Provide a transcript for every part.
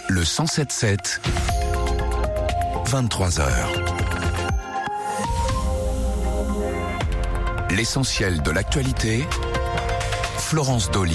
Le 107.7, 23h. L'essentiel de l'actualité, Florence Dolly.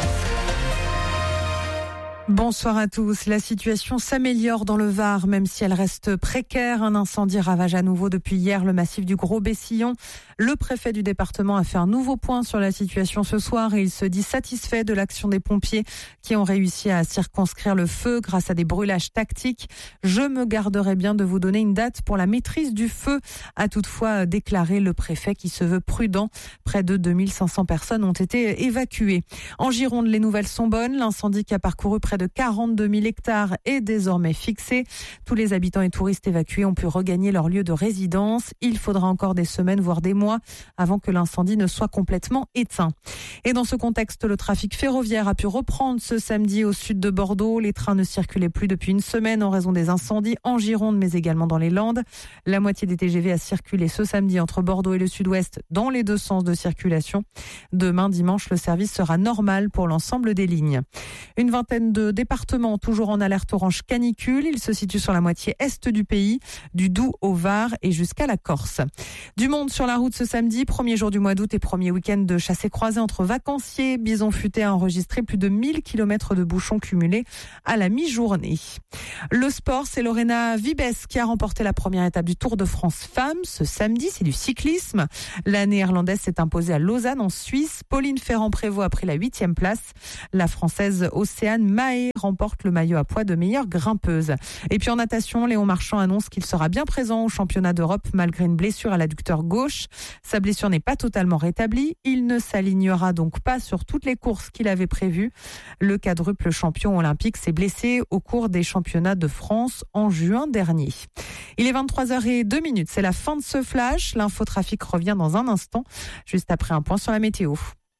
Bonsoir à tous. La situation s'améliore dans le Var, même si elle reste précaire. Un incendie ravage à nouveau depuis hier le massif du Gros-Bessillon. Le préfet du département a fait un nouveau point sur la situation ce soir et il se dit satisfait de l'action des pompiers qui ont réussi à circonscrire le feu grâce à des brûlages tactiques. Je me garderai bien de vous donner une date pour la maîtrise du feu, a toutefois déclaré le préfet qui se veut prudent. Près de 2500 personnes ont été évacuées. En Gironde, les nouvelles sont bonnes. L'incendie qui a parcouru près de 42 000 hectares est désormais fixé. Tous les habitants et touristes évacués ont pu regagner leur lieu de résidence. Il faudra encore des semaines, voire des mois, avant que l'incendie ne soit complètement éteint. Et dans ce contexte, le trafic ferroviaire a pu reprendre ce samedi au sud de Bordeaux. Les trains ne circulaient plus depuis une semaine en raison des incendies en Gironde, mais également dans les Landes. La moitié des TGV a circulé ce samedi entre Bordeaux et le sud-ouest dans les deux sens de circulation. Demain, dimanche, le service sera normal pour l'ensemble des lignes. Une vingtaine de départements toujours en alerte orange canicule. Ils se situent sur la moitié est du pays, du Doubs au Var et jusqu'à la Corse. Du monde sur la route ce samedi, premier jour du mois d'août et premier week-end de chassé-croisé entre vacanciers. Bison Futé a enregistré plus de 1000 km de bouchons cumulés à la mi-journée. Le sport, c'est Lorena Wiebes qui a remporté la première étape du Tour de France Femmes. Ce samedi, c'est du cyclisme. La néerlandaise s'est imposée à Lausanne en Suisse. Pauline Ferrand-Prévot a pris la 8e place. La française Océane Mahé remporte le maillot à poids de meilleure grimpeuse. Et puis en natation, Léon Marchand annonce qu'il sera bien présent au championnat d'Europe malgré une blessure à l'adducteur gauche. Sa blessure n'est pas totalement rétablie. Il ne s'alignera donc pas sur toutes les courses qu'il avait prévues. Le quadruple champion olympique s'est blessé au cours des championnats de France en juin dernier. Il est 23h02, c'est la fin de ce flash. L'infotrafic revient dans un instant, juste après un point sur la météo.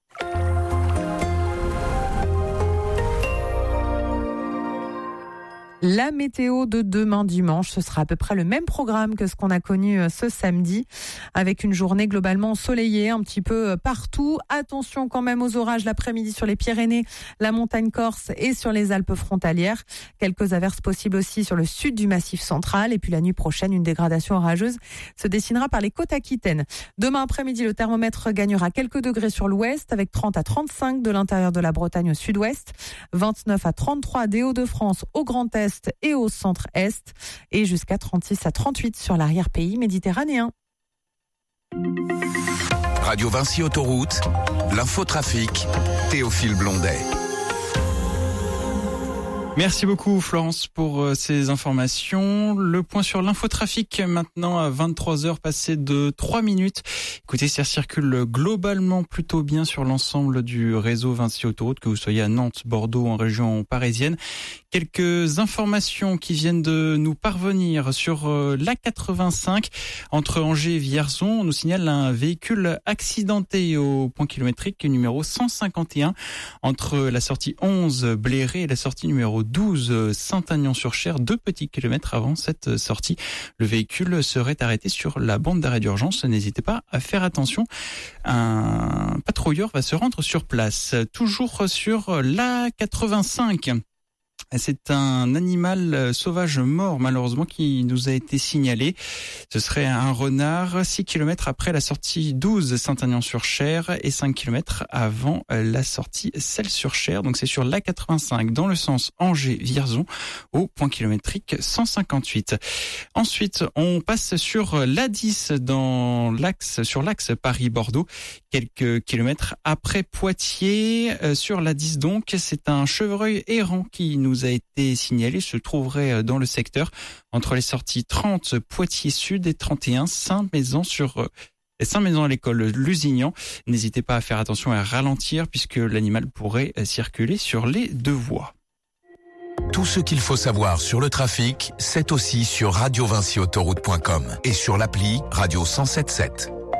La météo de demain dimanche, ce sera à peu près le même programme que ce qu'on a connu ce samedi, avec une journée globalement ensoleillée un petit peu partout. Attention quand même aux orages l'après-midi sur les Pyrénées, la montagne corse et sur les Alpes frontalières. Quelques averses possibles aussi sur le sud du Massif central. Et puis la nuit prochaine, une dégradation orageuse se dessinera par les côtes aquitaines. Demain après-midi, le thermomètre gagnera quelques degrés sur l'ouest, avec 30 à 35 de l'intérieur de la Bretagne au sud-ouest, 29 à 33 des Hauts-de-France au Grand Est et au centre-est, et jusqu'à 36 à 38 sur l'arrière-pays méditerranéen. Radio Vinci Autoroute, l'infotrafic, Théophile Blondet. Merci beaucoup Florence pour ces informations. Le point sur l'infotrafic maintenant à 23h passé de 3 minutes. Écoutez, ça circule globalement plutôt bien sur l'ensemble du réseau Vinci Autoroute, que vous soyez à Nantes, Bordeaux, en région parisienne. Quelques informations qui viennent de nous parvenir sur l'A85 entre Angers et Vierzon. On nous signale un véhicule accidenté au point kilométrique numéro 151 entre la sortie 11 Bléré et la sortie numéro 12 Saint-Agnan-sur-Cher, 2 petits kilomètres avant cette sortie. Le véhicule serait arrêté sur la bande d'arrêt d'urgence. N'hésitez pas à faire attention. Un patrouilleur va se rendre sur place. Toujours sur l'A85. C'est un animal sauvage mort, malheureusement, qui nous a été signalé. Ce serait un renard 6 km après la sortie 12 Saint-Agnan-sur-Cher et 5 km avant la sortie Celles-sur-Cher. Donc c'est sur l'A85 dans le sens Angers-Vierzon au point kilométrique 158. Ensuite, on passe sur l'A10 sur l'axe Paris-Bordeaux. Quelques kilomètres après Poitiers, sur l'A10 donc, c'est un chevreuil errant qui nous a été signalé, se trouverait dans le secteur entre les sorties 30 Poitiers Sud et 31 Saint-Maison à l'école Lusignan. N'hésitez pas à faire attention et à ralentir puisque l'animal pourrait circuler sur les 2 voies. Tout ce qu'il faut savoir sur le trafic, c'est aussi sur radiovinciautoroute.com et sur l'appli Radio 107.7.